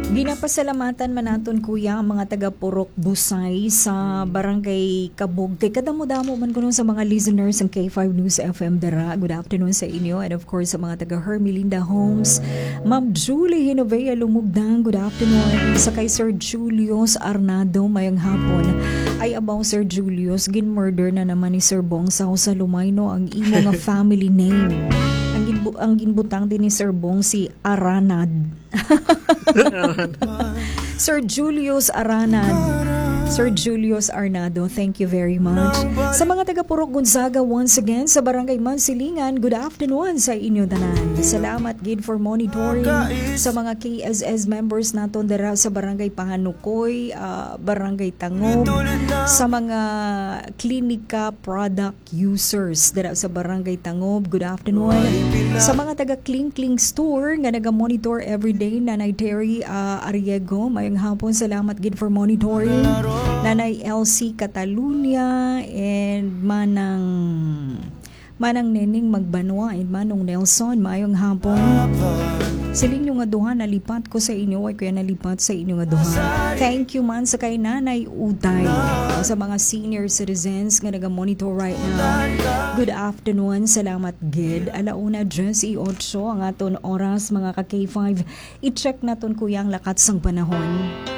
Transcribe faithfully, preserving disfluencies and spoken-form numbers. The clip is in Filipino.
Ginapasalamatan man naton kuya ang mga taga Purok Busay sa Barangay Kabog. Kay kadamo-damo man kuno sa mga listeners ng K five News F M dara. Good afternoon sa inyo, and of course sa mga taga Hermelinda Homes. Ma'am Julie Hinovea Lumugdang, good afternoon. Sa kay Sir Julius Arnado mayang hapon. Ay abaw Sir Julius, gin-murder na naman ni Sir Bong sa Lumayno ang imo nga family name. Ang, ginbu- ang ginbutang din ni Sir Bong si Aranad. Sir Julius Aranad. Sir Julius Arnado, thank you very much. Sa mga taga Purok Gonzaga, once again, sa Barangay Mansilingan, good afternoon sa inyo tanan. Salamat gid for monitoring sa mga K S S members naton dara sa Barangay Pahanukoy, uh, Barangay Tangob, sa mga klinika product users dara sa Barangay Tangob, good afternoon. Sa mga taga Kling Kling Store nga naga-monitor everyday, Nanay Terry uh, Ariego, mayong hapon, salamat gid for monitoring. Nanay L C Catalunya and Manang Manang Nening Magbanwa and Manong Nelson, mayong hapon. Siling nyo nga duha, nalipat ko sa inyo, ay kaya nalipat sa inyo nga duha. Thank you man sa kay Nanay Uday, sa mga senior citizens nga naga-monitor right now. Good afternoon, salamat gid. Alauna just i-otso ang aton oras mga ka K five. I-check naton kuyang lakat sang panahon.